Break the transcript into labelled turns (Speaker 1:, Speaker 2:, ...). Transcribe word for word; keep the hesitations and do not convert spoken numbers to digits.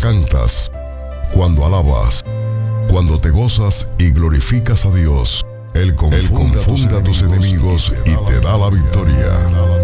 Speaker 1: cantas, cuando alabas, cuando te gozas y glorificas a Dios, Él confunde, Él confunde a tus enemigos y te da la victoria.